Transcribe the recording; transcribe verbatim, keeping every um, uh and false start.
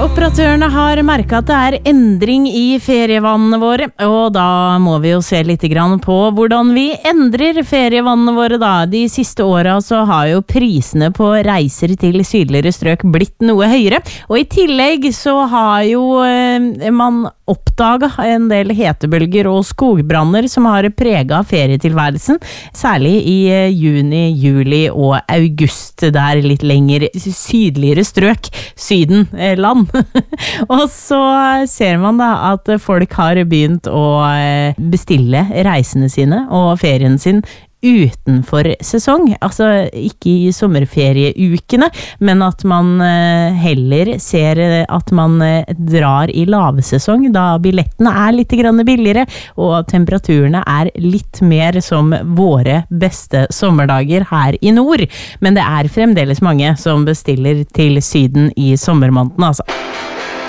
Ferieoperatørene har merket at det er endring i ferievannene våre, og da må vi jo se litt grann på hvordan vi endrer ferievannene våre da. De siste årene så har jo prisene på reiser til sydligere strøk blitt noe høyere, og i tillegg så har jo eh, man oppdaget en del hetebølger og skogbranner som har preget ferietilværelsen, særlig i eh, juni, juli og august, der litt lenger sydligere strøk, syden eh, land. Og så ser man da at folk har begynt å bestille reisene sine og ferien sin utenfor sesong, altså ikke i sommerferieukene, men at man heller ser at man drar i lavsesong, da billettene er litt grann billigere, og temperaturene er litt mer som våre beste sommerdager her i nord. Men det er fremdeles mange som bestiller til syden i sommermåneden, altså.